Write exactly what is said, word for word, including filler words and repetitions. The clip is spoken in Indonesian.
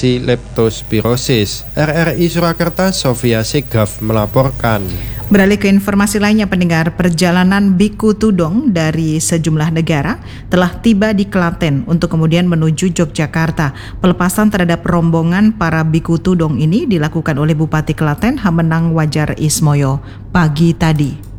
infeksi leptospirosis. R R I Surakarta, Sofia Segaf melaporkan. Beralih ke informasi lainnya, pendengar, perjalanan Biku Tudong dari sejumlah negara telah tiba di Klaten untuk kemudian menuju Yogyakarta. Pelepasan terhadap rombongan para Biku Tudong ini dilakukan oleh Bupati Klaten Hamenang Wajar Ismoyo pagi tadi.